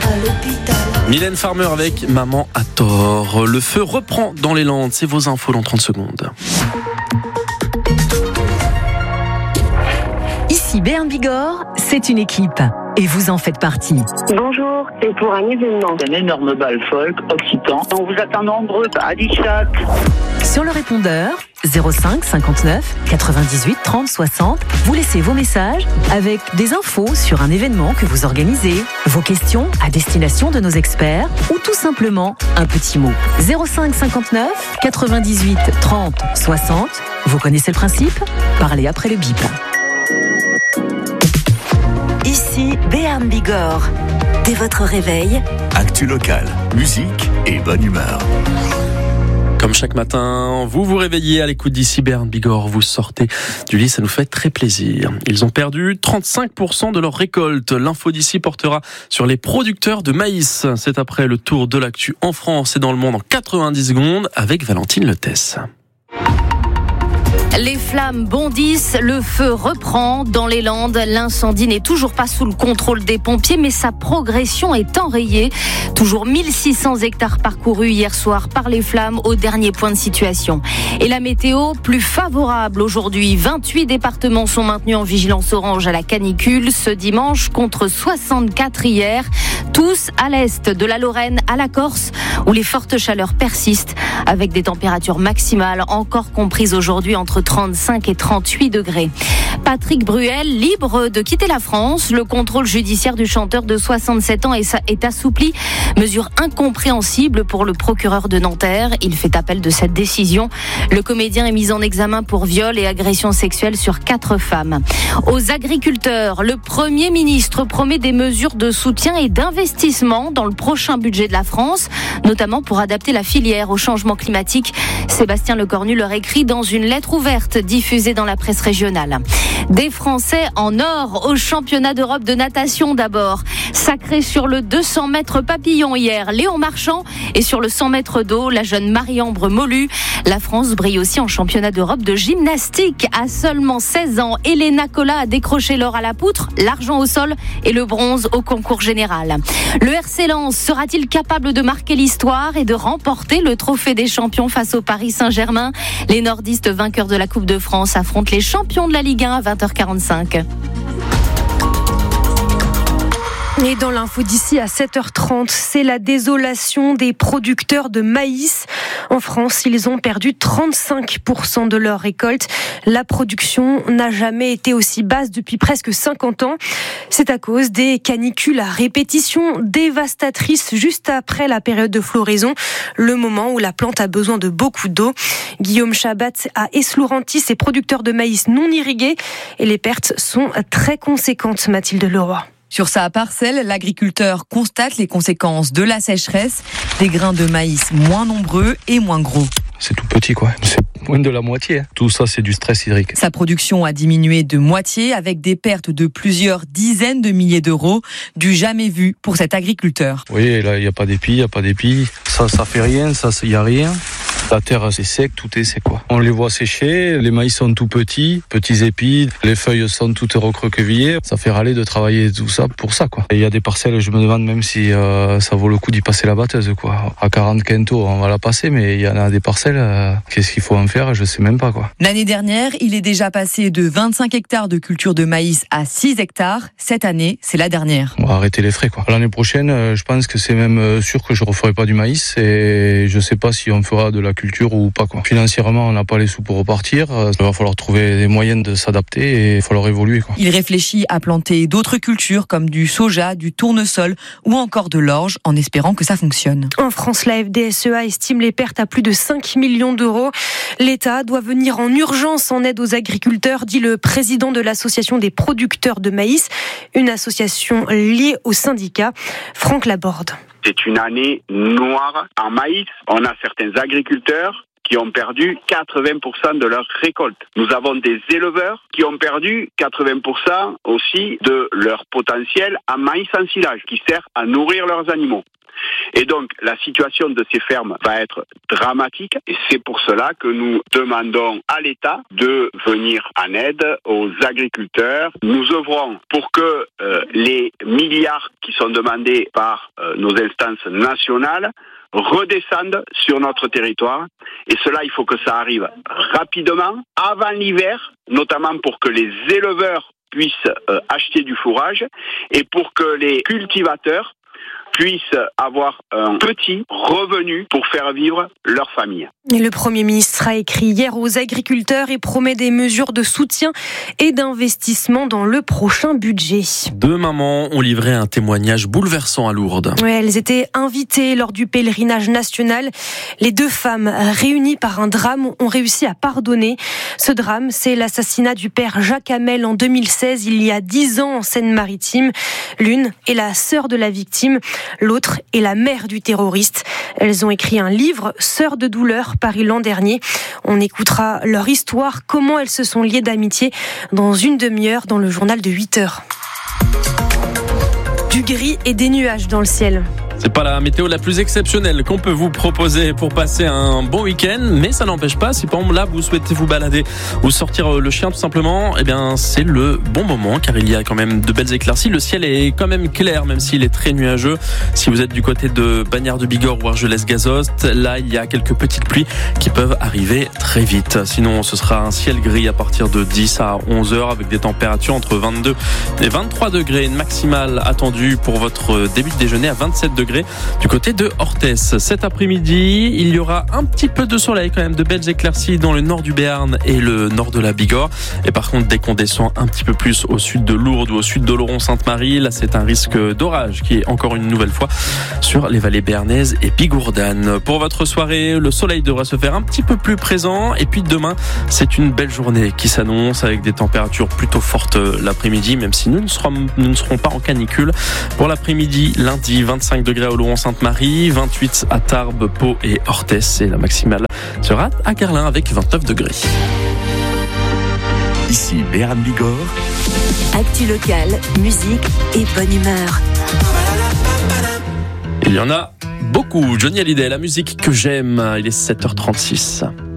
Mylène Farmer avec Maman a tort. Le feu reprend dans les Landes. C'est vos infos dans 30 secondes. Ici Béarn Bigorre, c'est une équipe. Et vous en faites partie. Bonjour, c'est pour un événement. Un énorme bal folk occitan. On vous attend nombreux à Dichac. Sur le répondeur 05 59 98 30 60, vous laissez vos messages avec des infos sur un événement que vous organisez, vos questions à destination de nos experts ou tout simplement un petit mot. 05 59 98 30 60. Vous connaissez le principe ? Parlez après le bip. Ici Béarn Bigorre. Dès votre réveil, actu local, musique et bonne humeur. Comme chaque matin, vous vous réveillez à l'écoute d'ici Béarn Bigorre, vous sortez du lit, ça nous fait très plaisir. Ils ont perdu 35% de leur récolte. L'info d'ici portera sur les producteurs de maïs. C'est après le tour de l'actu en France et dans le monde en 90 secondes avec Valentine Letès. Les flammes bondissent, le feu reprend dans les Landes. L'incendie n'est toujours pas sous le contrôle des pompiers, mais sa progression est enrayée. Toujours 1600 hectares parcourus hier soir par les flammes au dernier point de situation. Et la météo, plus favorable aujourd'hui. 28 départements sont maintenus en vigilance orange à la canicule ce dimanche contre 64 hier. Tous à l'est, de la Lorraine à la Corse, où les fortes chaleurs persistent avec des températures maximales encore comprises aujourd'hui entre 35 et 38 degrés. Patrick Bruel, libre de quitter la France. Le contrôle judiciaire du chanteur de 67 ans est assoupli. Mesure incompréhensible pour le procureur de Nanterre. Il fait appel de cette décision. Le comédien est mis en examen pour viol et agression sexuelle sur 4 femmes. Aux agriculteurs, le Premier ministre promet des mesures de soutien et d'investissement dans le prochain budget de la France, notamment pour adapter la filière au changement climatique. Sébastien Lecornu leur écrit dans une lettre ouverte diffusée dans la presse régionale. Des Français en or au championnat d'Europe de natation d'abord. Sacré sur le 200 mètres papillon hier, Léon Marchand, et sur le 100 mètres d'eau, la jeune Marie-Ambre Molu. La France brille aussi en championnat d'Europe de gymnastique. À seulement 16 ans, Elena Cola a décroché l'or à la poutre, l'argent au sol et le bronze au concours général. Le RC Lens sera-t-il capable de marquer l'histoire et de remporter le trophée des champions face au Paris Saint-Germain ? Les nordistes vainqueurs de la Coupe de France affrontent les champions de la Ligue 1 à 20h45. Et dans l'info d'ici à 7h30, c'est la désolation des producteurs de maïs. En France, ils ont perdu 35% de leur récolte. La production n'a jamais été aussi basse depuis presque 50 ans. C'est à cause des canicules à répétition dévastatrices juste après la période de floraison, le moment où la plante a besoin de beaucoup d'eau. Guillaume Chabat à Eslourentis est producteur de maïs non irrigué et les pertes sont très conséquentes, Mathilde Leroy. Sur sa parcelle, l'agriculteur constate les conséquences de la sécheresse, des grains de maïs moins nombreux et moins gros. C'est tout petit, quoi. C'est moins de la moitié. Tout ça, c'est du stress hydrique. Sa production a diminué de moitié avec des pertes de plusieurs dizaines de milliers d'euros, du jamais vu pour cet agriculteur. Oui, là, il n'y a pas d'épi, Ça fait rien, il n'y a rien. La terre, c'est sec, tout est sec, quoi. On les voit sécher, les maïs sont tout petits épis, les feuilles sont toutes recroquevillées. Ça fait râler de travailler tout ça pour ça, quoi. Et il y a des parcelles, je me demande même si ça vaut le coup d'y passer la batteuse, quoi. À 40 quintaux, on va la passer, mais il y en a des parcelles, qu'est-ce qu'il faut en faire, je sais même pas, quoi. L'année dernière, il est déjà passé de 25 hectares de culture de maïs à 6 hectares. Cette année, c'est la dernière. On va arrêter les frais, quoi. L'année prochaine, je pense que c'est même sûr que je referai pas du maïs et je sais pas si on fera de la culture ou pas, quoi. Financièrement, on n'a pas les sous pour repartir. Il va falloir trouver des moyens de s'adapter et il va falloir évoluer, quoi. Il réfléchit à planter d'autres cultures comme du soja, du tournesol ou encore de l'orge en espérant que ça fonctionne. En France, la FDSEA estime les pertes à plus de 5 millions d'euros. L'État doit venir en urgence en aide aux agriculteurs, dit le président de l'association des producteurs de maïs, une association liée au syndicat. Franck Laborde. C'est une année noire en maïs. On a certains agriculteurs qui ont perdu 80% de leur récolte. Nous avons des éleveurs qui ont perdu 80% aussi de leur potentiel en maïs en silage, qui sert à nourrir leurs animaux. Et donc, la situation de ces fermes va être dramatique. Et c'est pour cela que nous demandons à l'État de venir en aide aux agriculteurs. Nous œuvrons pour que les milliards qui sont demandés par nos instances nationales redescendent sur notre territoire. Et cela, il faut que ça arrive rapidement, avant l'hiver, notamment pour que les éleveurs puissent acheter du fourrage et pour que les cultivateurs puissent avoir un petit revenu pour faire vivre leur famille. Et le Premier ministre a écrit hier aux agriculteurs et promet des mesures de soutien et d'investissement dans le prochain budget. Deux mamans ont livré un témoignage bouleversant à Lourdes. Ouais, elles étaient invitées lors du pèlerinage national. Les deux femmes, réunies par un drame, ont réussi à pardonner. Ce drame, c'est l'assassinat du père Jacques Hamel en 2016, il y a 10 ans en Seine-Maritime. L'une est la sœur de la victime. L'autre est la mère du terroriste. Elles ont écrit un livre, Sœurs de douleur, paru l'an dernier. On écoutera leur histoire, comment elles se sont liées d'amitié, dans une demi-heure dans le journal de 8h. Du gris et des nuages dans le ciel. C'est pas la météo la plus exceptionnelle qu'on peut vous proposer pour passer un bon week-end, mais ça n'empêche pas, si par exemple là vous souhaitez vous balader ou sortir le chien tout simplement, eh bien c'est le bon moment car il y a quand même de belles éclaircies. Le ciel est quand même clair même s'il est très nuageux. Si vous êtes du côté de Bagnères de Bigorre ou Argelès-Gazost, là il y a quelques petites pluies qui peuvent arriver très vite. Sinon ce sera un ciel gris à partir de 10 à 11 heures avec des températures entre 22 et 23 degrés. Une maximale attendue pour votre début de déjeuner à 27 degrés. Du côté de Orthès. Cet après-midi, il y aura un petit peu de soleil quand même, de belles éclaircies dans le nord du Béarn et le nord de la Bigorre. Et par contre, dès qu'on descend un petit peu plus au sud de Lourdes ou au sud d'Oloron-Sainte-Marie, là c'est un risque d'orage qui est encore une nouvelle fois sur les vallées béarnaises et bigourdanes. Pour votre soirée, le soleil devra se faire un petit peu plus présent. Et puis demain, c'est une belle journée qui s'annonce avec des températures plutôt fortes l'après-midi, même si nous ne serons pas en canicule. Pour l'après-midi, lundi, 25 degrés à Oloron-Sainte-Marie, 28 à Tarbes, Pau et Orthès. Et la maximale sera à Garlin avec 29 degrés. Ici Béarn Bigorre. Actu locale, musique et bonne humeur. Il y en a beaucoup. Johnny Hallyday, la musique que j'aime. Il est 7h36.